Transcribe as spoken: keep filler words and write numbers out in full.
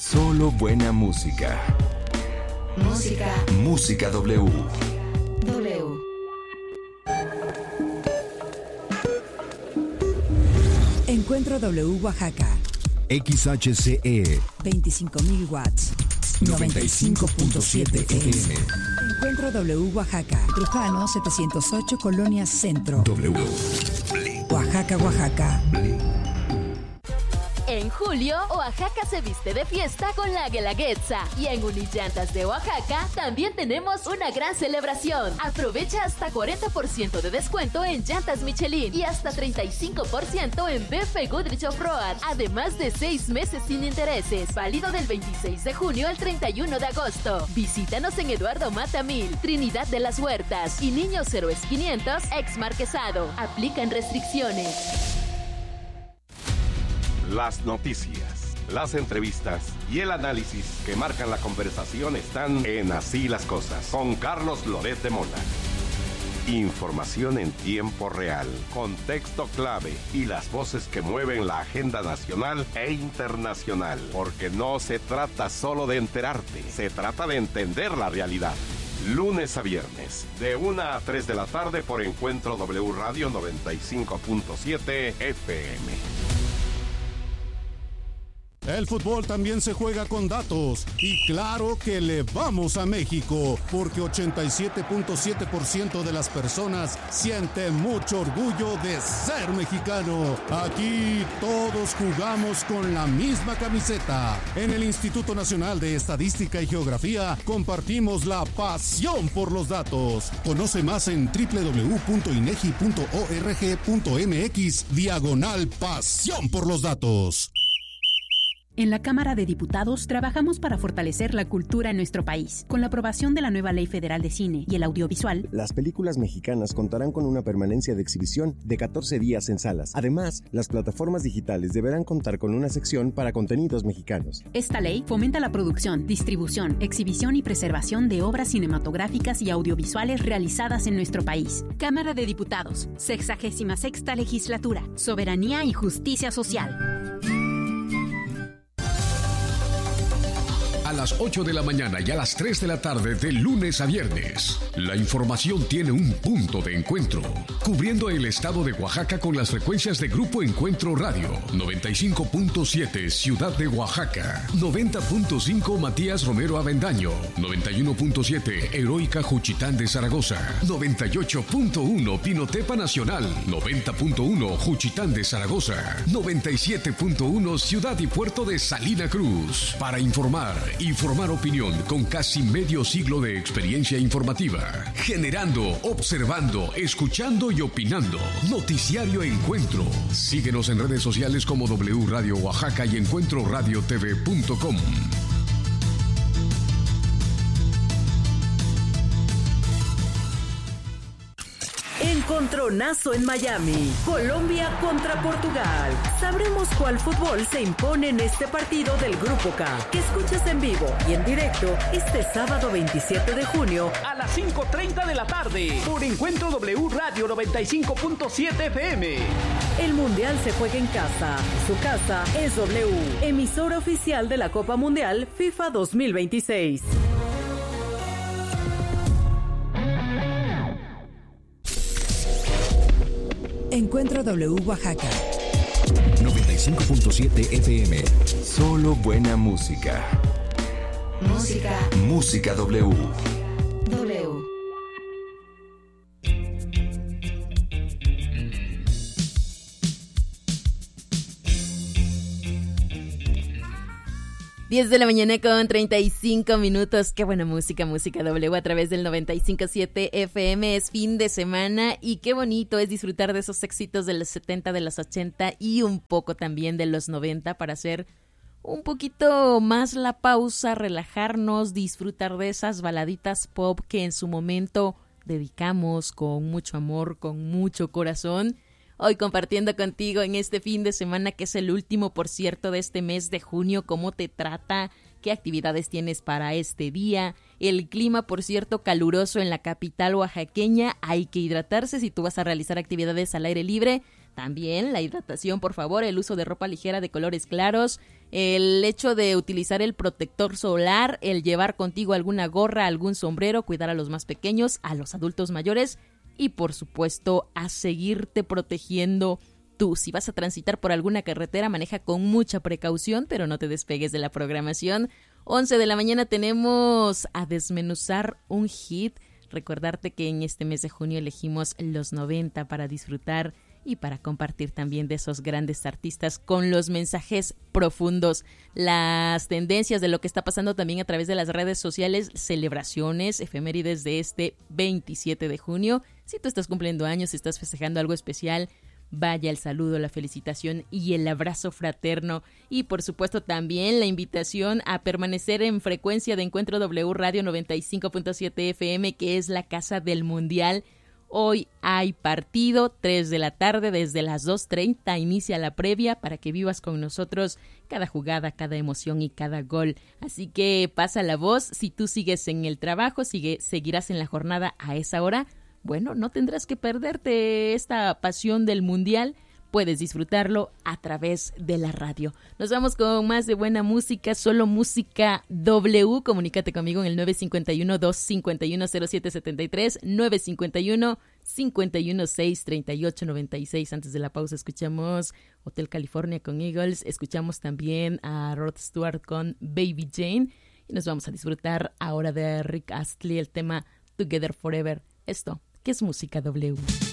Solo buena música. Música. Música W. W. Encuentro W Oaxaca. X H C E. veinticinco mil watts. noventa y cinco punto siete F M. Encuentro W Oaxaca. Trujano setecientos ocho, Colonia Centro. W. Oaxaca, Oaxaca. En julio, Oaxaca se viste de fiesta con la Guelaguetza. Y en Unillantas de Oaxaca también tenemos una gran celebración. Aprovecha hasta cuarenta por ciento de descuento en llantas Michelin y hasta treinta y cinco por ciento en B F Goodrich Off-Road. Además de seis meses sin intereses. Válido del veintiséis de junio al treinta y uno de agosto. Visítanos en Eduardo Mata mil, Trinidad de las Huertas y Niños Héroes quinientos, ex Marquesado. Aplican restricciones. Las noticias, las entrevistas y el análisis que marcan la conversación están en Así las Cosas, con Carlos Loret de Mola. Información en tiempo real, contexto clave y las voces que mueven la agenda nacional e internacional. Porque no se trata solo de enterarte, se trata de entender la realidad. Lunes a viernes, de una a tres de la tarde por Encuentro W Radio noventa y cinco punto siete F M. El fútbol también se juega con datos y claro que le vamos a México porque ochenta y siete punto siete por ciento de las personas siente mucho orgullo de ser mexicano. Aquí todos jugamos con la misma camiseta. En el Instituto Nacional de Estadística y Geografía compartimos la pasión por los datos. Conoce más en doble u doble u doble u punto inegi punto org punto m x diagonal pasión por los datos. En la Cámara de Diputados trabajamos para fortalecer la cultura en nuestro país. Con la aprobación de la nueva Ley Federal de Cine y el Audiovisual, las películas mexicanas contarán con una permanencia de exhibición de catorce días en salas. Además, las plataformas digitales deberán contar con una sección para contenidos mexicanos. Esta ley fomenta la producción, distribución, exhibición y preservación de obras cinematográficas y audiovisuales realizadas en nuestro país. Cámara de Diputados, sexagésima sexta Legislatura, Soberanía y Justicia Social. A las ocho de la mañana y a las tres de la tarde de lunes a viernes. La información tiene un punto de encuentro, cubriendo el estado de Oaxaca con las frecuencias de Grupo Encuentro Radio, noventa y cinco punto siete Ciudad de Oaxaca, noventa punto cinco Matías Romero Avendaño, noventa y uno punto siete Heroica Juchitán de Zaragoza, noventa y ocho punto uno Pinotepa Nacional, noventa punto uno Juchitán de Zaragoza, noventa y siete punto uno Ciudad y Puerto de Salina Cruz. Para informar y formar opinión con casi medio siglo de experiencia informativa, generando, observando, escuchando y opinando. Noticiario Encuentro. Síguenos en redes sociales como W Radio Oaxaca y encuentro radio t v punto com. Encontronazo en Miami. Colombia contra Portugal. Sabremos cuál fútbol se impone en este partido del Grupo K, que escuchas en vivo y en directo este sábado veintisiete de junio a las cinco treinta de la tarde por Encuentro W Radio noventa y cinco punto siete F M. El Mundial se juega en casa. Su casa es W, emisora oficial de la Copa Mundial FIFA dos mil veintiséis. Encuentro W Oaxaca. noventa y cinco punto siete F M. Solo buena música. Música. Música W. W. diez de la mañana con treinta y cinco minutos. Qué buena música, música W a través del noventa y cinco punto siete F M. Es fin de semana y qué bonito es disfrutar de esos éxitos de los setenta, de los ochenta y un poco también de los noventa para hacer un poquito más la pausa, relajarnos, disfrutar de esas baladitas pop que en su momento dedicamos con mucho amor, con mucho corazón. Hoy compartiendo contigo en este fin de semana, que es el último, por cierto, de este mes de junio. ¿Cómo te trata? ¿Qué actividades tienes para este día? El clima, por cierto, caluroso en la capital oaxaqueña. Hay que hidratarse si tú vas a realizar actividades al aire libre. También la hidratación, por favor, el uso de ropa ligera de colores claros, El hecho de utilizar el protector solar, el llevar contigo alguna gorra, algún sombrero, cuidar a los más pequeños, a los adultos mayores y por supuesto a seguirte protegiendo tú. Si vas a transitar por alguna carretera, maneja con mucha precaución, pero no te despegues de la programación. once de la mañana tenemos a desmenuzar un hit. Recordarte que en este mes de junio elegimos los noventa para disfrutar y para compartir también de esos grandes artistas con los mensajes profundos, las tendencias de lo que está pasando también a través de las redes sociales, celebraciones, efemérides de este veintisiete de junio. Si tú estás cumpliendo años, si estás festejando algo especial, vaya el saludo, la felicitación y el abrazo fraterno. Y por supuesto también la invitación a permanecer en frecuencia de Encuentro W Radio noventa y cinco punto siete F M, que es la casa del Mundial. Hoy hay partido, tres de la tarde, desde las dos treinta inicia la previa para que vivas con nosotros cada jugada, cada emoción y cada gol. Así que pasa la voz, si tú sigues en el trabajo, sigue, seguirás en la jornada a esa hora, bueno, no tendrás que perderte esta pasión del Mundial. Puedes disfrutarlo a través de la radio. Nos vamos con más de buena música, solo música W. Comunícate conmigo en el nueve cinco uno, dos cinco uno, cero siete siete tres, nueve cinco uno, cinco uno seis, tres ocho nueve seis. Antes de la pausa escuchamos Hotel California con Eagles, escuchamos también a Rod Stewart con Baby Jane y nos vamos a disfrutar ahora de Rick Astley el tema Together Forever. Esto, ¿qué es música W?